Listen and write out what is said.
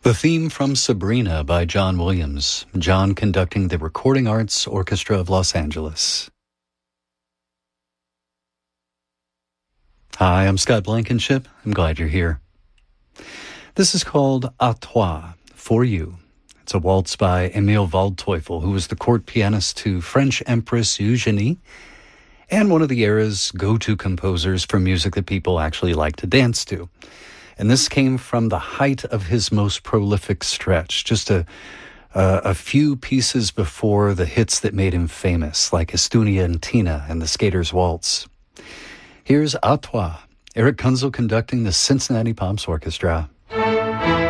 The theme from Sabrina by John Williams. John conducting the Recording Arts Orchestra of Los Angeles. Hi, I'm Scott Blankenship. I'm glad you're here. This is called À Toi, For You. It's a waltz by Emil Waldteufel, who was the court pianist to French Empress Eugenie and one of the era's go-to composers for music that people actually like to dance to. And this came from the height of his most prolific stretch, just a few pieces before the hits that made him famous, like Estonia and Tina and the Skater's Waltz. Here's À Toi, Eric Kunzel conducting the Cincinnati Pops Orchestra.